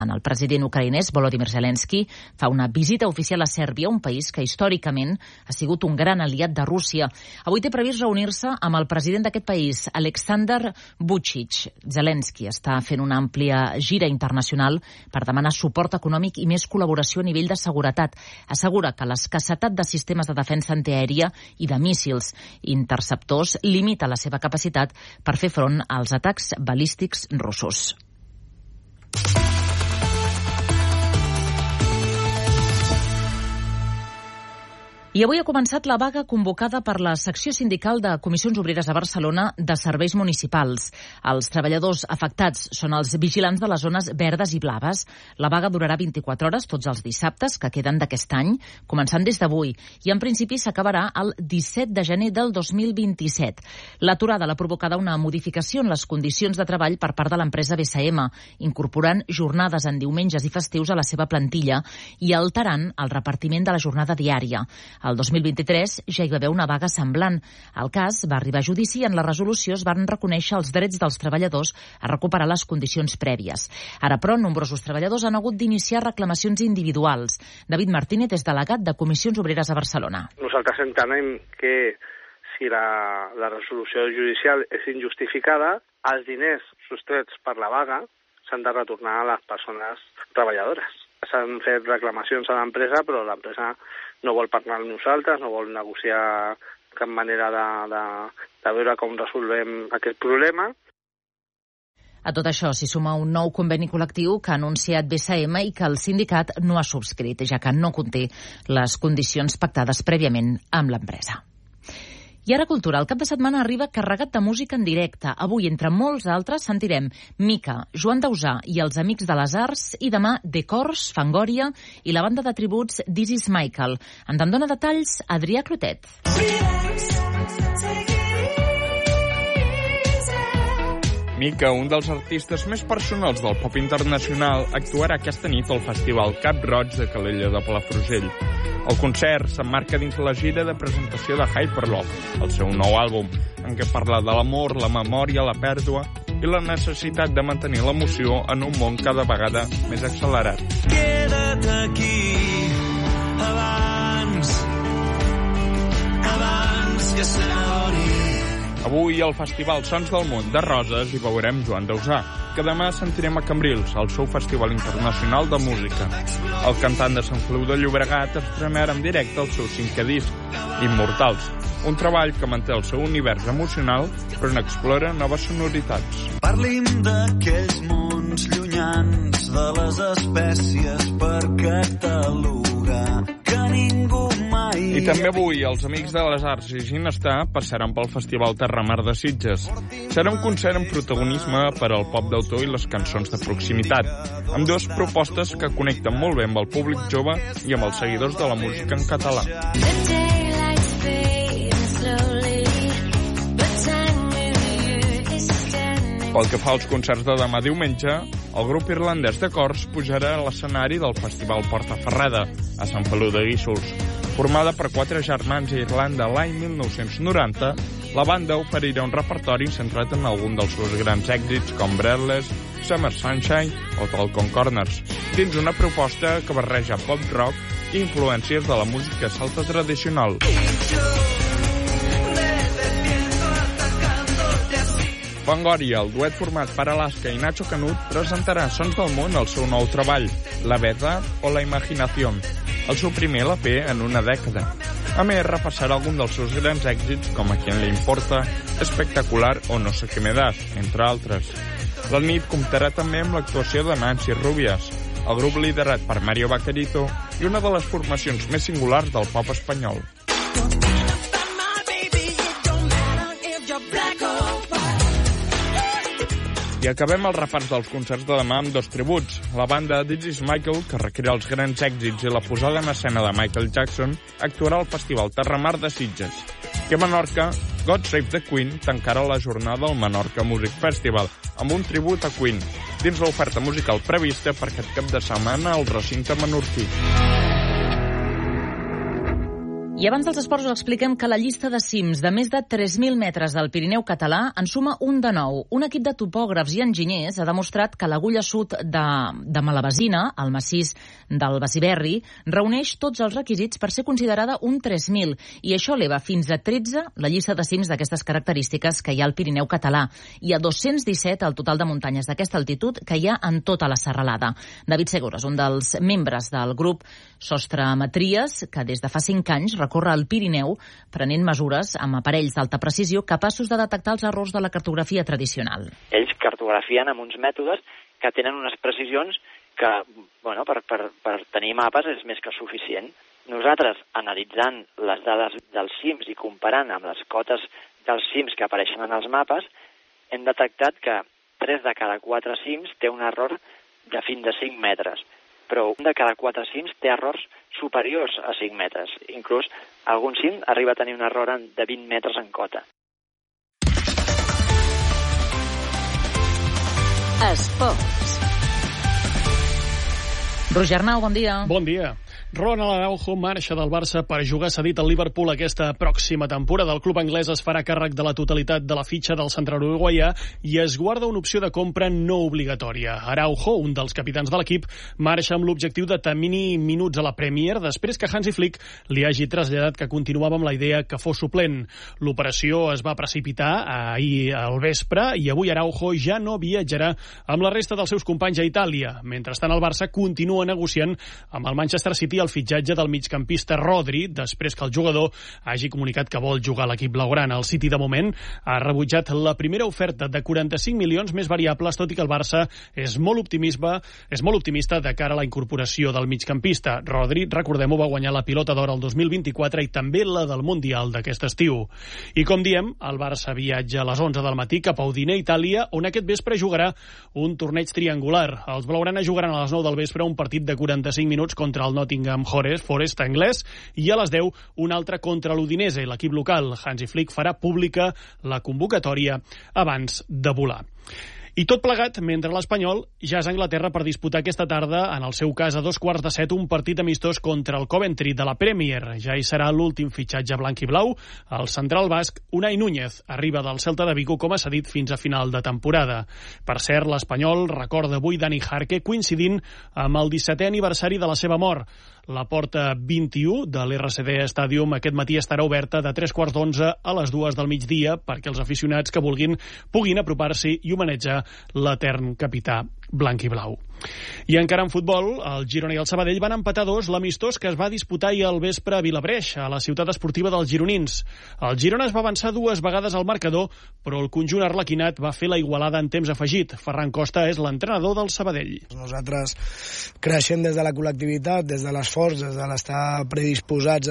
El president ucraïnès Volodymyr Zelensky fa una visita oficial a Sèrbia, un país que històricament ha sigut un gran aliat de Rússia. Avui té previst reunir-se amb el president d'aquest país, Aleksandr Vučić. Zelensky està fent una àmplia gira internacional per demanar suport econòmic i més col·laboració a nivell de seguretat. Assegura que l'escassetat de sistemes de defensa antiaèria i de míssils interceptors limita la seva capacitat per fer front als atacs balístics russos. I avui ha començat la vaga convocada per la secció sindical de Comissions Obreres a Barcelona de serveis municipals. Els treballadors afectats són els vigilants de les zones verdes i blaves. La vaga durarà 24 hores tots els dissabtes que queden d'aquest any, començant des d'avui, i en principi s'acabarà el 17 de gener del 2027. L'aturada l'ha provocada una modificació en les condicions de treball per part de l'empresa BSM, incorporant jornades en diumenges i festius a la seva plantilla i alterant el repartiment de la jornada diària. El 2023 ja hi va haver una vaga semblant. El cas va arribar a judici i en la resolució es van reconèixer els drets dels treballadors a recuperar les condicions prèvies. Ara, però, nombrosos treballadors han hagut d'iniciar reclamacions individuals. David Martínez és delegat de Comissions Obreres a Barcelona. Nosaltres entenem que si la resolució judicial és injustificada, els diners sostrets per la vaga s'han de retornar a les persones treballadores. S'han fet reclamacions a l'empresa, però l'empresa no vol parlar amb nosaltres, no vol negociar cap manera de veure com resolvem aquest problema. A tot això s'hi suma un nou conveni col·lectiu que ha anunciat BSM i que el sindicat no ha subscrit, ja que no conté les condicions pactades prèviament amb l'empresa. I ara cultura. El cap de setmana arriba carregat de música en directe. Avui, entre molts altres, sentirem Mica, Joan Dausà i els Amics de les Arts i demà The Corrs, Fangoria i la banda de tributs This is Michael. Ens en dona detalls Adrià Clotet. Mica, un dels artistes més personals del pop internacional, actuarà aquesta nit al Festival Cap Roig de Calella de Palafrugell. El concert s'emmarca dins la gira de presentació de Hyperlove, el seu nou àlbum, en què parla de l'amor, la memòria, la pèrdua i la necessitat de mantenir l'emoció en un món cada vegada més accelerat. Queda't aquí abans que s'adori. Avui al Festival Sons del Món de Roses hi veurem Joan Dausà, que demà sentirem a Cambrils, al seu Festival Internacional de Música. El cantant de Sant Feliu de Llobregat estrenarà en directe el seu 5è disc, Immortals, un treball que manté el seu univers emocional però n'explora noves sonoritats. Parlim d'aquells mons llunyans, de les espècies per catalogar, que ningú mai... I també avui els Amics de les Arts i Ginestar passaran pel Festival Terramar de Sitges. Serà un concert amb protagonisme per al pop d'autor i les cançons de proximitat, amb dues propostes que connecten molt bé amb el públic jove i amb els seguidors de la música en català. Pel que fa als concerts de demà diumenge, el grup irlandès de Corrs pujarà a l'escenari del Festival Portaferrada, a Sant Feliu de Guíxols. Formada per 4 germans a Irlanda l'any 1990, la banda oferirà un repertori centrat en algun dels seus grans èxits com Breathless, Summer Sunshine o Talcon Corners, dins una proposta que barreja pop rock i influències de la música celta tradicional. Fangoria, el duet format per Alaska i Nacho Canut, presentarà Sons del Món al seu nou treball, La Verdad o la Imaginación, el seu primer LP en una dècada. A més, repassarà algun dels seus grans èxits com A Quien le importa, Espectacular o No sé qué me das, entre altres. La nit comptarà també amb l'actuació de Nancy Rubias, el grup liderat per Mario Vaquerito i una de les formacions més singulars del pop espanyol. I acabem el repàs dels concerts de demà amb dos tributs. La banda This is Michael, que recrea els grans èxits i la posada en escena de Michael Jackson, actuarà al Festival Terramar de Sitges. I a Menorca, God Save the Queen tancarà la jornada al Menorca Music Festival, amb un tribut a Queen, dins l'oferta musical prevista per aquest cap de setmana al recinte menorquí. I abans dels esports us expliquem que la llista de cims de més de 3.000 metres del Pirineu català en suma un de nou. Un equip de topògrafs i enginyers ha demostrat que l'Agulla Sud de Malabasina, al massís del Basiberri, reuneix tots els requisits per ser considerada un 3.000 i això eleva fins a 13 la llista de cims d'aquestes característiques que hi ha al Pirineu català i a 217 el total de muntanyes d'aquesta altitud que hi ha en tota la serralada. David Segura és un dels membres del grup Sostremetries que des de fa 5 anys recorre el Pirineu prenent mesures amb aparells d'alta precisió capaços de detectar els errors de la cartografia tradicional. Ells cartografien amb uns mètodes que tenen unes precisions que, bueno, per tenir mapes és més que suficient. Nosaltres, analitzant les dades dels cims i comparant amb les cotes dels cims que apareixen en els mapes, hem detectat que 3 de cada 4 cims té un error de fins a 5 metres. Però un de cada 4 cims té errors superiors a 5 metres. Inclús algun cim arriba a tenir un error de 20 metres en cota. Esports. Roger Arnau, bon dia. Bon dia. Ronald Araujo marxa del Barça per jugar cedit al Liverpool aquesta pròxima temporada. El club anglès es farà càrrec de la totalitat de la fitxa del central uruguaià i es guarda una opció de compra no obligatòria. Araujo, un dels capitans de l'equip, marxa amb l'objectiu de tenir minuts a la Premier després que Hansi Flick li hagi traslladat que continuava amb la idea que fos suplent. L'operació es va precipitar ahir al vespre i avui Araujo ja no viatjarà amb la resta dels seus companys a Itàlia. Mentrestant, el Barça continua negociant amb el Manchester City el fitxatge del migcampista Rodri, després que el jugador hagi comunicat que vol jugar a l'equip blaugrana. El City, de moment, ha rebutjat la primera oferta de 45 milions més variables, tot i que el Barça és molt optimista de cara a la incorporació del migcampista. Rodri, recordem-ho, va guanyar la Pilota d'Or el 2024 i també la del Mundial d'aquest estiu. I com diem, el Barça viatja a les 11 del matí cap a Udine, Itàlia, on aquest vespre jugarà un torneig triangular. Els blaugrana jugaran a les 9 del vespre un partit de 45 minuts contra el Nottingham Forest anglès i a les 10 un altre contra l'Udinese, l'equip local. Hansi Flick farà pública la convocatòria abans de volar. I tot plegat mentre l'Espanyol ja és a Anglaterra per disputar aquesta tarda, en el seu cas a 6:15, un partit amistós contra el Coventry de la Premier. Ja hi serà l'últim fitxatge blanc i blau. El central basc, Unai Núñez, arriba del Celta de Vigo com a cedit fins a final de temporada. Per cert, l'Espanyol recorda avui Dani Jarque coincidint amb el 17è aniversari de la seva mort. La porta 21 de l'RCD Stadium aquest matí estarà oberta de 3:15 a les 2 del migdia perquè els aficionats que vulguin puguin apropar-s'hi i homenatjar l'etern capità blanc i blau. I encara en futbol, el Girona i el Sabadell van empatar 2 l'amistós que es va disputar ahir al vespre a Vilabreix, a la ciutat esportiva dels gironins. El Girona es va avançar 2 vegades al marcador, però el conjunt arlequinat va fer la igualada en temps afegit. Ferran Costa és l'entrenador del Sabadell. Nosaltres creixem des de la col·lectivitat, des de l'esforç, des de l'estar predisposats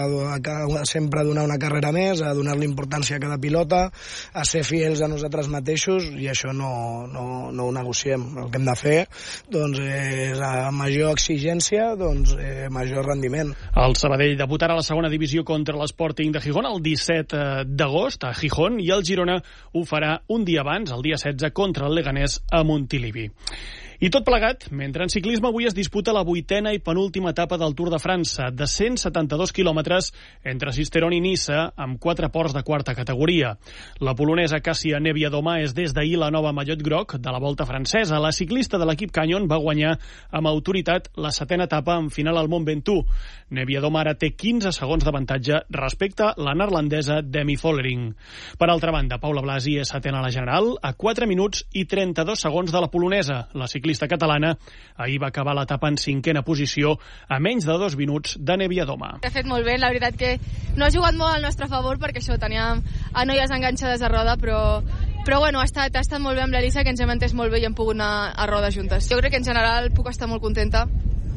a sempre donar una carrera més, a donar-li importància a cada pilota, a ser fidels a nosaltres mateixos, i això no ho negociem. El que hem de fer doncs, és a major exigència, doncs, major rendiment. El Sabadell debutarà a la segona divisió contra l'Sporting de Gijón el 17 d'agost a Gijón i el Girona ho farà un dia abans, el dia 16, contra el Leganés a Montilivi. I tot plegat, mentre en ciclisme avui es disputa la 8a i penúltima etapa del Tour de França, de 172 quilòmetres entre Sisteron i Niça, amb 4 ports de quarta categoria. La polonesa Cássia Niewiadoma és des d'ahir la nova mallot groc de la Volta francesa. La ciclista de l'equip Canyon va guanyar amb autoritat la 7a etapa en final al Mont Ventoux. Niewiadoma ara té 15 segons d'avantatge respecte a la neerlandesa Demi Vollering. Per altra banda, Paula Blasi és 7a a la general, a 4 minuts i 32 segons de la polonesa. La ciclista catalana ahir va acabar l'etapa en 5a posició a menys de 2 minuts de Niewiadoma. Ha fet molt bé, la veritat que no ha jugat molt al nostre favor perquè això, teníem a noies enganxades a roda, però bueno, ha estat molt bé amb l'Elisa, que ens hem entès molt bé i hem pogut anar a roda juntes. Jo crec que en general puc estar molt contenta.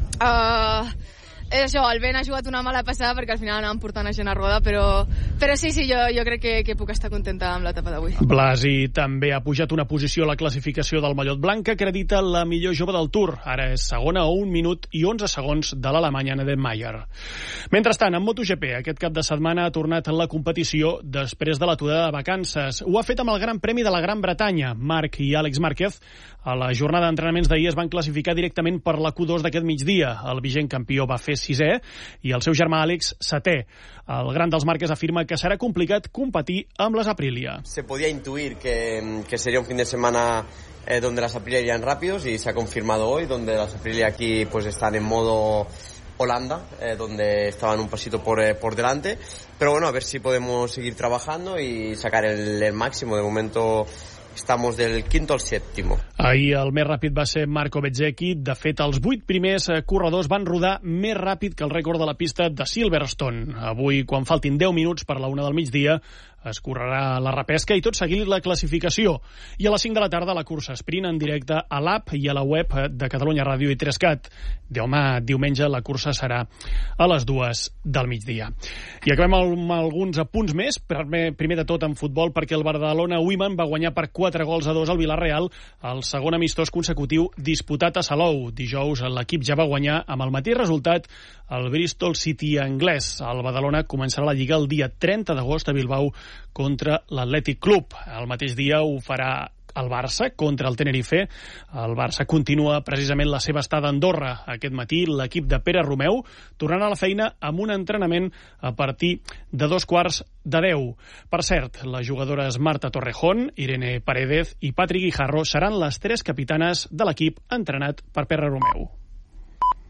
És això, el vent ha jugat una mala passada perquè al final anàvem portant a gent a roda, però sí, jo crec que puc estar contenta amb l'etapa d'avui. Blasi també ha pujat una posició a la classificació del mallot blanc, que acredita la millor jove del Tour. Ara és segona a 1 minut i 11 segons de l'alemanya Nadine Mayer. Mentrestant, en MotoGP, aquest cap de setmana ha tornat la competició després de l'aturada de vacances. Ho ha fet amb el Gran Premi de la Gran Bretanya. Marc i Àlex Márquez, a la jornada d'entrenaments d'ahir, es van classificar directament per la Q2 d'aquest migdia. El vigent campió va fer és 6è, i el seu germà Àlex 7è. El gran dels Márquez afirma que serà complicat competir amb les Aprilia. Se podía intuir que sería un fin de semana donde las Aprilia irían rápidos y se ha confirmado hoy, donde las Aprilia aquí pues están en modo Holanda, donde estaban un pasito por delante, pero bueno, a ver si podemos seguir trabajando y sacar el máximo. De momento estamos del 5º al 7º. Ahir el més ràpid va ser Marco Bezzecchi. De fet, els 8 primers corredors van rodar més ràpid que el rècord de la pista de Silverstone. Avui, quan faltin 10 minuts per la 1 del migdia, es correrà la repesca i tot seguint la classificació. I a les 5 de la tarda la cursa sprint en directe a l'app i a la web de Catalunya Ràdio i 3CAT. Demà diumenge la cursa serà a les 2 del migdia. I acabem amb alguns apunts més. Primer de tot en futbol, perquè el Badalona Women va guanyar per 4-2 al Villarreal, el segon amistós consecutiu disputat a Salou. Dijous l'equip ja va guanyar amb el mateix resultat el Bristol City anglès. El Badalona començarà la Lliga el dia 30 d'agost a Bilbao contra l'Atlètic Club. El mateix dia ho farà el Barça contra el Tenerife. El Barça continua precisament la seva estada a Andorra. Aquest matí l'equip de Pere Romeu tornarà a la feina amb un entrenament a partir de 9:45. Per cert, les jugadores Marta Torrejón, Irene Paredes i Patri Guijarro seran les 3 capitanes de l'equip entrenat per Pere Romeu.